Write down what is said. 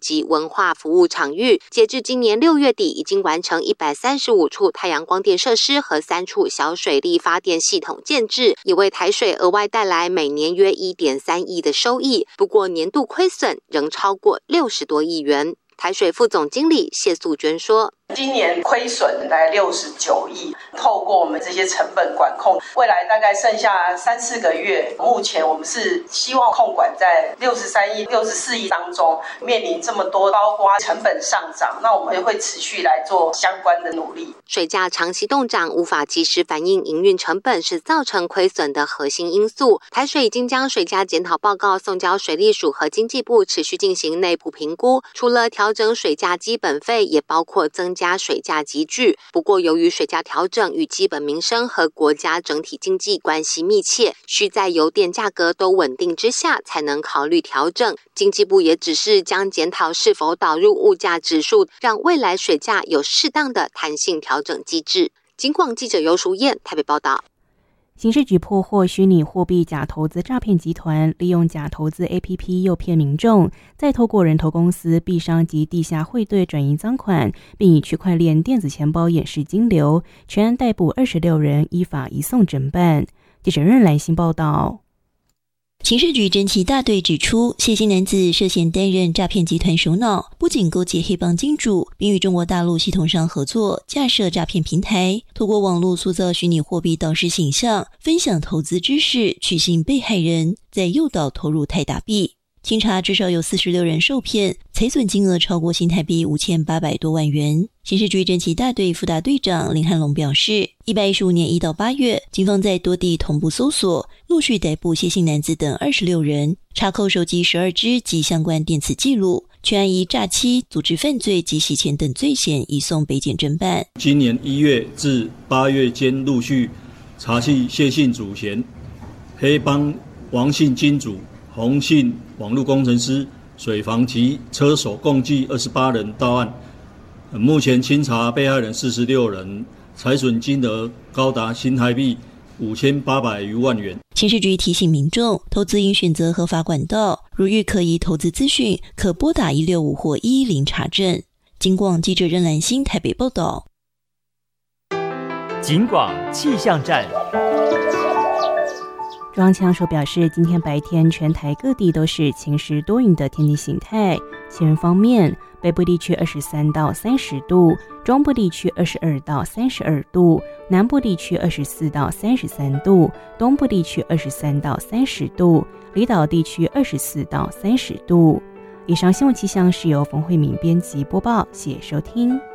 及文化服务场域。截至今年6月底，已经完成135处太阳光电设施和3处小水力发电系统建制，也为台水额外带来每年约 1.3 亿的收益。不过年度亏损仍超过60多亿元。台水副总经理谢素娟说， 今年亏损大概69亿，透过我们这些成本管控，未来大概剩下3-4个月，目前我们是希望控管在63亿、64亿当中。面临这么多，包括成本上涨，那我们会持续来做相关的努力。 水价长期动涨，无法及时反映营运成本，是造成亏损的核心因素。台水已经将水价检讨报告送交水利署和经济部，持续进行内部评估。除了调整水价基本费，也包括增加水价集聚。不过由于水价调整与基本民生和国家整体经济关系密切，需在油电价格都稳定之下才能考虑调整。经济部也只是将检讨是否导入物价指数，让未来水价有适当的弹性调整机制。警广记者游淑燕台北报道。 刑事局破获虚拟货币假投资诈骗集团，利用假投资 APP 诱骗民众，再透过人头公司、币商及地下汇兑转移赃款，并以区块链电子钱包掩饰金流，全案逮捕26人，依法移送侦办。记者任来信报道。 刑事局侦缉大队指出，谢姓男子涉嫌担任诈骗集团首脑，不仅勾结黑帮金主，并与中国大陆系统商合作，架设诈骗平台，透过网络塑造虚拟货币导师形象，分享投资知识，取信被害人，再诱导投入泰达币。清查至少有46人受骗，财损金额超过新台币5800多万元。刑事局侦缉大队副大队长林汉龙表示，115年1到8月，警方在多地同步搜索，陆续逮捕谢姓男子等26人，查扣手机12支及相关电磁记录，全案以诈欺、组织犯罪及洗钱等罪嫌移送北检侦办。 今年1月至8月间，陆续查缉谢姓主嫌、黑帮王姓金主、洪姓网络工程师、水房及车手共计28人到案。目前清查被害人46人，财损金额高达新台币5800余万元。 刑事局提醒民众，投资应选择合法管道，如遇可疑投资资讯，可拨打165或110查证。警广记者任兰心台北报道。 警广气象站。 中央气象署表示，今天白天全台各地都是晴时多云的天气形态。气温方面，北部地区23到30度，中部地区22到32度，南部地区24到33度，东部地区23到30度，离岛地区24到30度。以上新闻气象是由冯慧敏编辑播报，谢谢收听。